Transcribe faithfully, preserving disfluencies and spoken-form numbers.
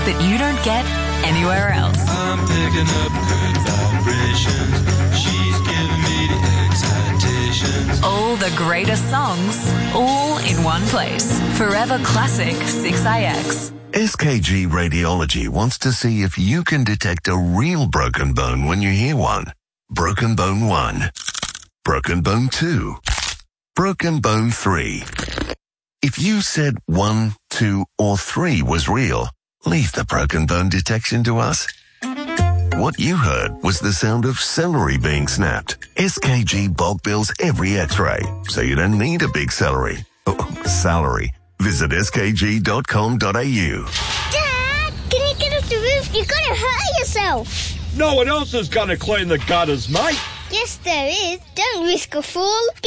that you don't get anywhere else. I'm picking up good vibrations. She's giving me the excitation. All the greatest songs, all in one place. Forever Classic six I X. S K G Radiology wants to see if you can detect a real broken bone when you hear one. Broken bone one. Broken bone two. Broken bone three. If you said one, two, or three was real, leave the broken bone detection to us. What you heard was the sound of celery being snapped. S K G bulk bills every x-ray, so you don't need a big celery. Oh, salary. Visit s k g dot com dot a u. Dad, can you get off the roof? You're going to hurt yourself. No one else is going to clean the gutters, mate. Yes, there is. Don't risk a fall.